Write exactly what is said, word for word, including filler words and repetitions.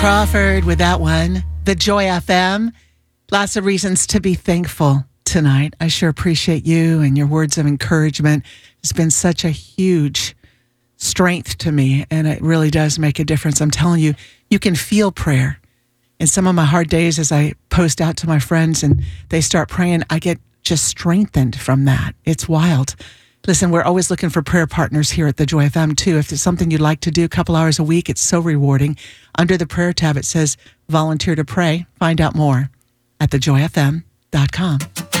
Crawford with that one. The Joy F M. Lots of reasons to be thankful tonight. I sure appreciate you and your words of encouragement. It's been such a huge strength to me, and it really does make a difference. I'm telling you, you can feel prayer. In some of my hard days, as I post out to my friends and they start praying, I get just strengthened from that. It's wild. Listen, we're always looking for prayer partners here at the Joy F M, too. If there's something you'd like to do a couple hours a week, it's so rewarding. Under the prayer tab, it says volunteer to pray. Find out more at the joy f m dot com.